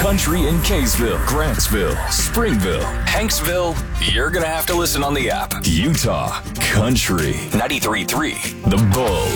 country in Kaysville, Grantsville, Springville, Hanksville. You're going to have to listen on the app. Utah Country 93.3 The Bull.